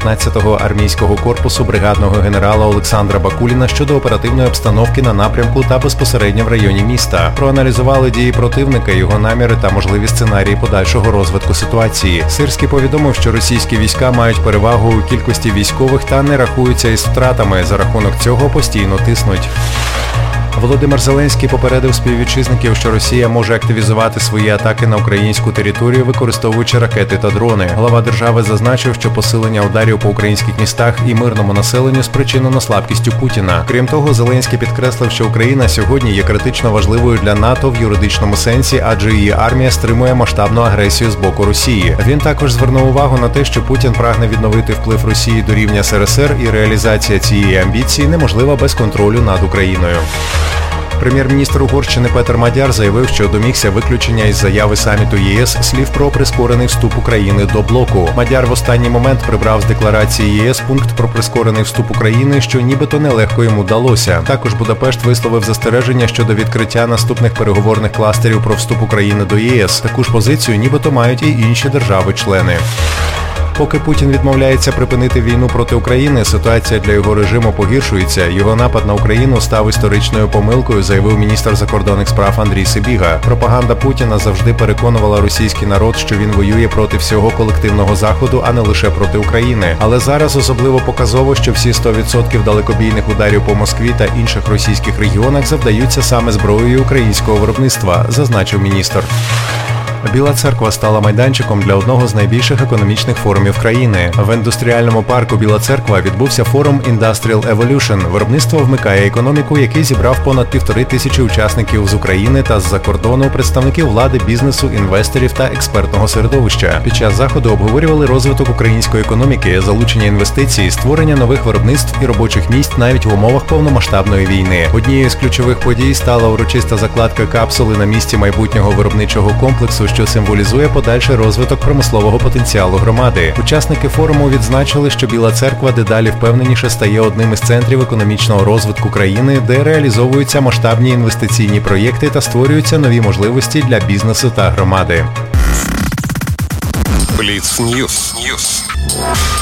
15-го армійського корпусу бригадного генерала Олександра Бакуліна щодо оперативної обстановки на напрямку та безпосередньо в районі міста. Проаналізували дії противника, його наміри та можливі сценарії подальшого розвитку ситуації. Сирський повідомив, що російські війська мають перевагу у кількості військових та не рахуються із втратами, за рахунок цього постійно тиснуть. Володимир Зеленський попередив співвітчизників, що Росія може активізувати свої атаки на українську територію, використовуючи ракети та дрони. Глава держави зазначив, що посилення ударів по українських містах і мирному населенню спричинено слабкістю Путіна. Крім того, Зеленський підкреслив, що Україна сьогодні є критично важливою для НАТО в юридичному сенсі, адже її армія стримує масштабну агресію з боку Росії. Він також звернув увагу на те, що Путін прагне відновити вплив Росії до рівня СРСР, і реалізація цієї амбіції неможлива без контролю над Україною. Прем'єр-міністр Угорщини Петер Мадяр заявив, що домігся виключення із заяви саміту ЄС слів про прискорений вступ України до блоку. Мадяр в останній момент прибрав з декларації ЄС пункт про прискорений вступ України, що нібито нелегко йому вдалося. Також Будапешт висловив застереження щодо відкриття наступних переговорних кластерів про вступ України до ЄС. Таку ж позицію нібито мають і інші держави-члени. Поки Путін відмовляється припинити війну проти України, ситуація для його режиму погіршується. Його напад на Україну став історичною помилкою, заявив міністр закордонних справ Андрій Сибіга. Пропаганда Путіна завжди переконувала російський народ, що він воює проти всього колективного Заходу, а не лише проти України. Але зараз особливо показово, що всі 100% далекобійних ударів по Москві та інших російських регіонах завдаються саме зброєю українського виробництва, зазначив міністр. Біла Церква стала майданчиком для одного з найбільших економічних форумів країни. В індустріальному парку Біла Церква відбувся форум Industrial Evolution. Виробництво вмикає економіку, який зібрав понад 1500 учасників з України та з-за кордону, представників влади, бізнесу, інвесторів та експертного середовища. Під час заходу обговорювали розвиток української економіки, залучення інвестицій, створення нових виробництв і робочих місць навіть в умовах повномасштабної війни. Однією з ключових подій стала урочиста закладка капсули на місці майбутнього виробничого комплексу, що символізує подальший розвиток промислового потенціалу громади. Учасники форуму відзначили, що Біла Церква дедалі впевненіше стає одним із центрів економічного розвитку країни, де реалізовуються масштабні інвестиційні проєкти та створюються нові можливості для бізнесу та громади. Бліц Ньюс.